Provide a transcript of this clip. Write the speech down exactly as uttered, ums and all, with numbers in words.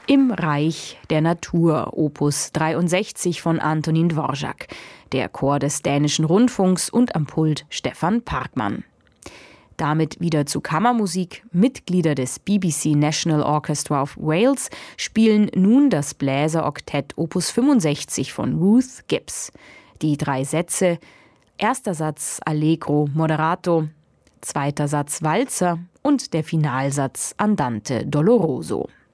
Im Reich der Natur, Opus dreiundsechzig von Antonín Dvořák, der Chor des Dänischen Rundfunks und am Pult Stefan Parkmann. Damit wieder zu Kammermusik. Mitglieder des B B C National Orchestra of Wales spielen nun das Bläseroktett Opus fünfundsechzig von Ruth Gibbs. Die drei Sätze: erster Satz Allegro Moderato, zweiter Satz Walzer und der Finalsatz Andante Doloroso.